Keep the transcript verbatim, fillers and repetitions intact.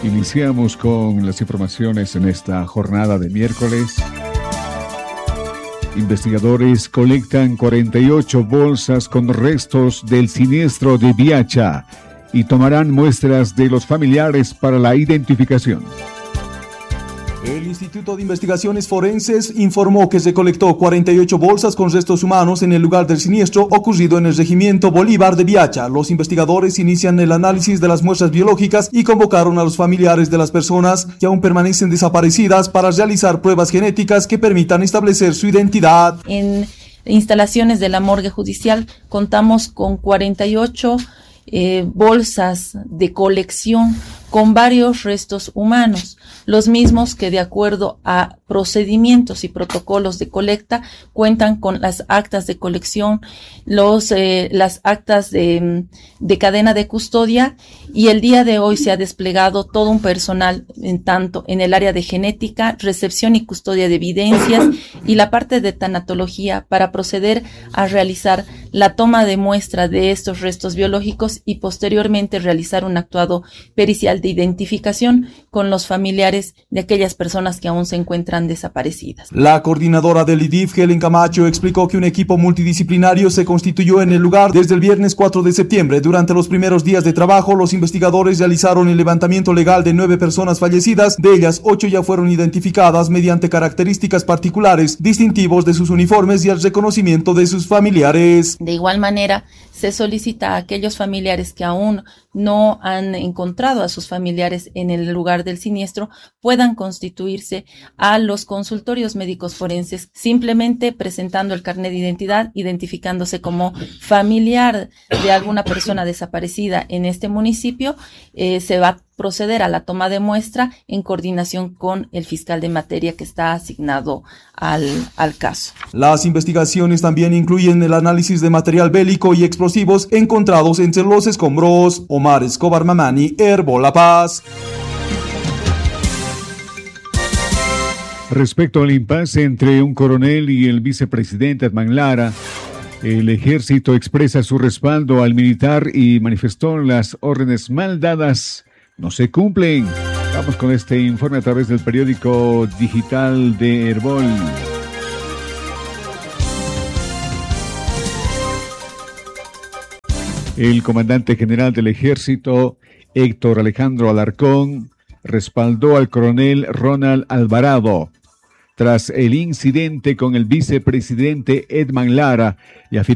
Iniciamos con las informaciones en esta jornada de miércoles. Investigadores colectan cuarenta y ocho bolsas con restos del siniestro de Biacha y tomarán muestras de los familiares para la identificación. El Instituto de Investigaciones Forenses informó que se colectó cuarenta y ocho bolsas con restos humanos en el lugar del siniestro ocurrido en el regimiento Bolívar de Biacha. Los investigadores inician el análisis de las muestras biológicas y convocaron a los familiares de las personas que aún permanecen desaparecidas para realizar pruebas genéticas que permitan establecer su identidad. En instalaciones de la morgue judicial contamos con cuarenta y ocho eh, bolsas de colección con varios restos humanos, los mismos que de acuerdo a procedimientos y protocolos de colecta cuentan con las actas de colección, los, eh, las actas de, de cadena de custodia, y el día de hoy se ha desplegado todo un personal en tanto en el área de genética, recepción y custodia de evidencias y la parte de tanatología para proceder a realizar la toma de muestra de estos restos biológicos y posteriormente realizar un actuado pericial de identificación con los familiares de aquellas personas que aún se encuentran desaparecidas. La coordinadora del I D I F, Helen Camacho, explicó que un equipo multidisciplinario se constituyó en el lugar desde el viernes cuatro de septiembre. Durante los primeros días de trabajo, los investigadores realizaron el levantamiento legal de nueve personas fallecidas. De ellas, ocho ya fueron identificadas mediante características particulares, distintivos de sus uniformes y el reconocimiento de sus familiares. De igual manera, se solicita a aquellos familiares que aún no han encontrado a sus familiares en el lugar del siniestro puedan constituirse a los consultorios médicos forenses, simplemente presentando el carnet de identidad, identificándose como familiar de alguna persona desaparecida en este municipio. Eh, se va a proceder a la toma de muestra en coordinación con el fiscal de materia que está asignado al, al caso. Las investigaciones también incluyen el análisis de material bélico y explosivos encontrados entre los escombros. Omar Escobar Mamani, Herbo La Paz. Respecto al impasse entre un coronel y el vicepresidente Edman Lara, el ejército expresa su respaldo al militar y manifestó las órdenes mal dadas no se cumplen. Vamos con este informe a través del periódico digital de Herbol. El comandante general del ejército, Héctor Alejandro Alarcón, respaldó al coronel Ronald Alvarado tras el incidente con el vicepresidente Edman Lara y afirmó